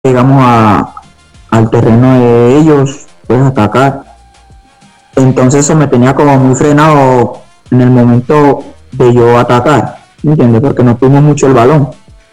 digamos, al terreno de ellos, pues atacar. Entonces eso me tenía como muy frenado en el momento de yo atacar, ¿me entiendes? Porque no tuvimos mucho el balón.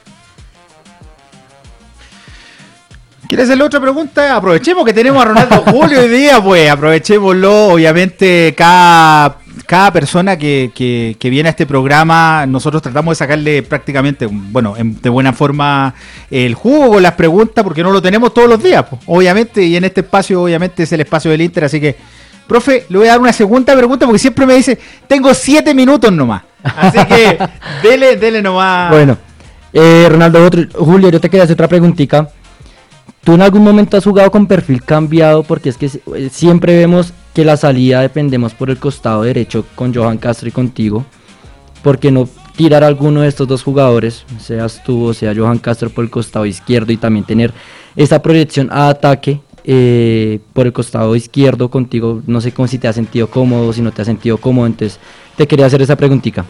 ¿Quieres hacerle otra pregunta? Aprovechemos que tenemos a Ronaldo Julio hoy día, pues aprovechémoslo. Obviamente cada persona que viene a este programa, nosotros tratamos de sacarle prácticamente, bueno, de buena forma el jugo con las preguntas, porque no lo tenemos todos los días, pues, obviamente, y en este espacio, obviamente, es el espacio del Inter, así que, profe, le voy a dar una segunda pregunta, porque siempre me dice, tengo 7 minutos nomás, así que dele nomás. Bueno, Ronaldo Julio, yo te quería hacer otra preguntita. ¿Tú en algún momento has jugado con perfil cambiado? Porque es que siempre vemos que la salida dependemos por el costado derecho con Johan Castro y contigo. ¿Por qué no tirar a alguno de estos dos jugadores, seas tú o sea Johan Castro, por el costado izquierdo y también tener esa proyección a ataque por el costado izquierdo contigo? No sé si te has sentido cómodo, si no te has sentido cómodo, entonces te quería hacer esa preguntita.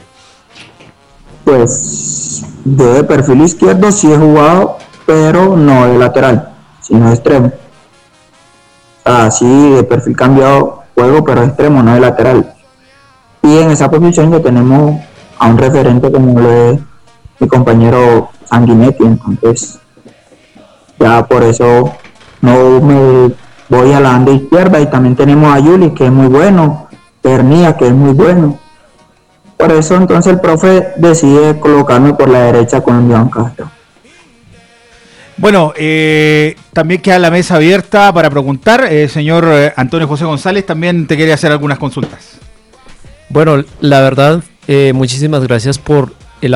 Pues yo de perfil izquierdo sí he jugado, pero no de lateral, sino de extremo. Sí, de perfil cambiado juego, pero de extremo, no de lateral. Y en esa posición ya tenemos a un referente como lo es mi compañero Sanguinetti, entonces ya por eso no me voy a la banda izquierda. Y también tenemos a Yuli, que es muy bueno, Pernía, que es muy bueno. Por eso entonces el profe decide colocarme por la derecha con Johan Castro. Bueno, también queda la mesa abierta para preguntar. Señor Antonio José González, también te quería hacer algunas consultas. Bueno, la verdad, muchísimas gracias por el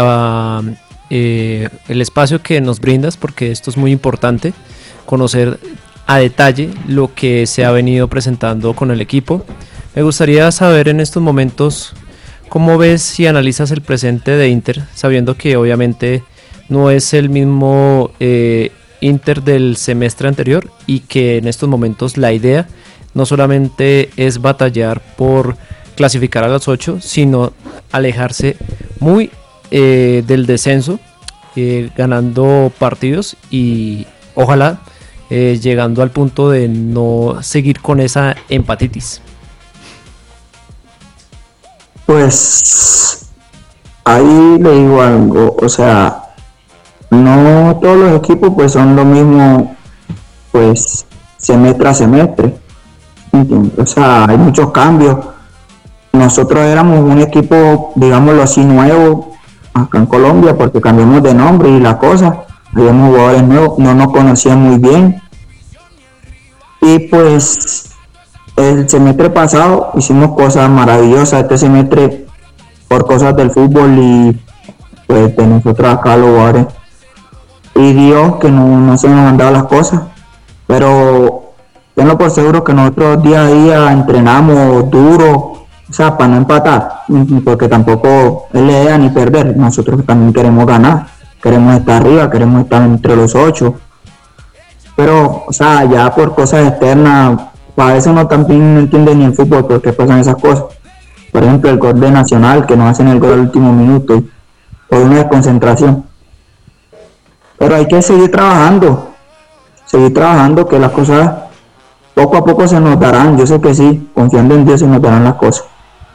espacio que nos brindas, porque esto es muy importante, conocer a detalle lo que se ha venido presentando con el equipo. Me gustaría saber en estos momentos cómo ves y analizas el presente de Inter, sabiendo que obviamente no es el mismo Inter del semestre anterior, y que en estos momentos la idea no solamente es batallar por clasificar a los 8, sino alejarse muy del descenso, ganando partidos y ojalá llegando al punto de no seguir con esa empatitis. Pues ahí le digo algo, o sea, no todos los equipos pues son lo mismo, pues semestre a semestre, ¿entiendes? O sea, hay muchos cambios. Nosotros éramos un equipo, digámoslo así, nuevo acá en Colombia, porque cambiamos de nombre y la cosa, habíamos jugadores nuevos, no nos conocían muy bien, y pues el semestre pasado hicimos cosas maravillosas. Este semestre, por cosas del fútbol y pues de nosotros acá los jugadores, y Dios que no se nos han dado las cosas, pero tenlo por seguro que nosotros día a día entrenamos duro, o sea, para no empatar, porque tampoco es la idea ni perder. Nosotros también queremos ganar, queremos estar arriba, queremos estar entre los 8, pero, o sea, ya por cosas externas, a veces uno también no entiende ni el fútbol por qué pasan esas cosas. Por ejemplo, el gol de Nacional, que nos hacen el gol al último minuto por una desconcentración. Pero hay que seguir trabajando, que las cosas poco a poco se nos darán. Yo sé que sí, confiando en Dios se nos darán las cosas.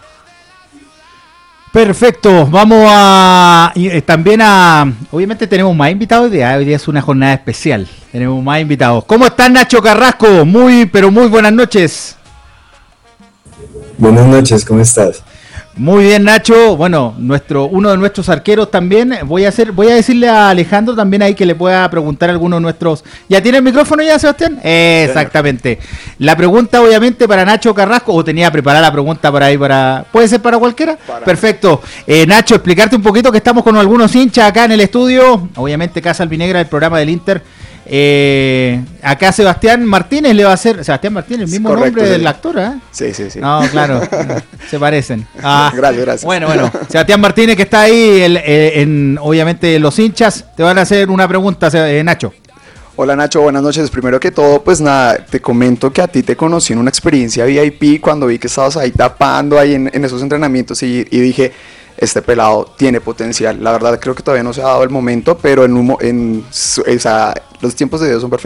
Perfecto, vamos a también obviamente tenemos más invitados hoy día es una jornada especial, tenemos más invitados. ¿Cómo estás, Nacho Carrasco? Pero muy buenas noches. Buenas noches, ¿cómo estás? Muy bien, Nacho. Bueno, uno de nuestros arqueros también. Voy a decirle a Alejandro también ahí que le pueda preguntar a alguno de nuestros. ¿Ya tiene el micrófono ya, Sebastián? Exactamente. La pregunta, obviamente, para Nacho Carrasco, o tenía preparada la pregunta para ahí ¿puede ser para cualquiera? Perfecto. Nacho, explicarte un poquito que estamos con algunos hinchas acá en el estudio. Obviamente, Casa Albinegra, el programa del Inter. Acá Sebastián Martínez le va a hacer. Sebastián Martínez, el mismo correcto, nombre del actor, ¿eh? Sí. No, claro, se parecen. Gracias. Bueno, Sebastián Martínez, que está ahí, obviamente los hinchas, te van a hacer una pregunta, Nacho. Hola Nacho, buenas noches. Primero que todo, pues nada, te comento que a ti te conocí en una experiencia VIP cuando vi que estabas ahí tapando ahí en esos entrenamientos y dije, este pelado tiene potencial. La verdad creo que todavía no se ha dado el momento, pero Los tiempos de Dios son perfectos.